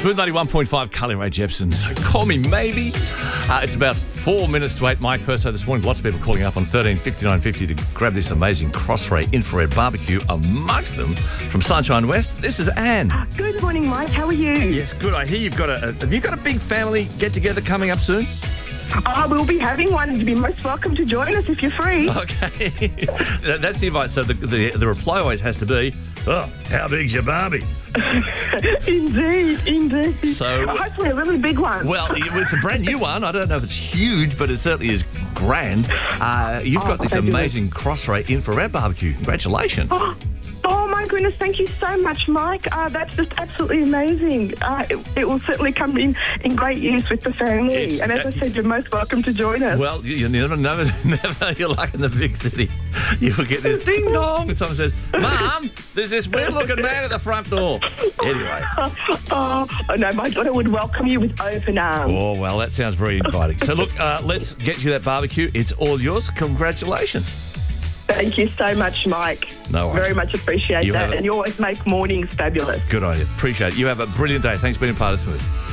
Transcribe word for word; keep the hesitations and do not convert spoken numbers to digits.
Smooth ninety-one point five, Carly Rae Jepsen. So call me maybe. Uh, it's about four minutes to eight. Mike Perso this morning. Lots of people calling up on thirteen fifty-nine fifty to grab this amazing Crossray infrared barbecue. Amongst them, from Sunshine West, this is Anne. Good morning, Mike. How are you? Yes, good. I hear you've got a, a have you got a big family get together coming up soon? Oh, we'll be having one. You'd be most welcome to join us if you're free. Okay. That's the invite. So the, the the reply always has to be, oh, how big's your Barbie? Indeed, indeed. So, hopefully a really big one. Well, it's a brand new one. I don't know if it's huge, but it certainly is grand. Uh, you've Oh, got this fabulous. amazing Crossray infrared barbecue. Congratulations. Oh, oh, my goodness, thank you so much, Mike. Uh, that's just absolutely amazing. Uh, it, it will certainly come in, in great use with the family. It's- and as I said, you're most welcome to join us. Well, you, you never, never, never know your luck in the big city. You will get this ding dong, and someone says, "Mum, there's this weird-looking man at the front door." Anyway. oh, oh, no, my daughter would welcome you with open arms. Oh, well, that sounds very inviting. So, look, uh, let's get you that barbecue. It's all yours. Congratulations. Thank you so much, Mike. No worries. Very much appreciate You have that. it. And you always make mornings fabulous. Good on you. Appreciate it. You have a brilliant day. Thanks for being part of Smooth.